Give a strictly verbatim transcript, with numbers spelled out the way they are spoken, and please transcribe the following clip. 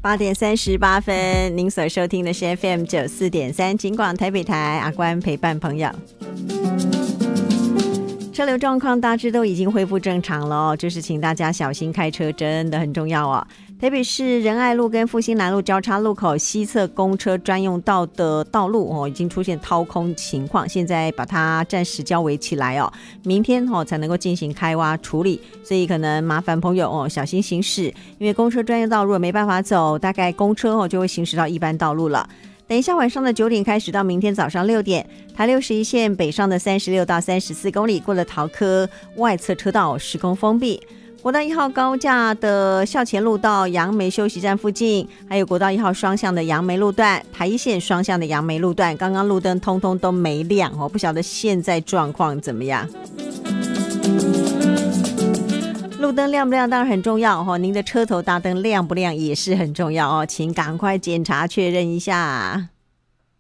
八点三十八分，您所收听的是 F M 九四点三警广台北台，阿关陪伴朋友。车流状况大致都已经恢复正常了哦，就是请大家小心开车，真的很重要哦。台北市仁爱路跟复兴南路交叉路口西侧公车专用道的道路哦，已经出现掏空情况，现在把它暂时交围起来哦，明天哦才能够进行开挖处理，所以可能麻烦朋友哦小心行驶，因为公车专用道如果没办法走，大概公车哦就会行驶到一般道路了。等一下晚上的九点开始到明天早上六点，台六十一线北上的三十六到三十四公里过了桃科外侧车道施工封闭。国道一号高架的校前路到杨梅休息站附近，还有国道一号双向的杨梅路段、台一线双向的杨梅路段，刚刚路灯通通都没亮哦，不晓得现在状况怎么样。路灯亮不亮当然很重要哦，您的车头大灯亮不亮也是很重要哦，请赶快检查确认一下。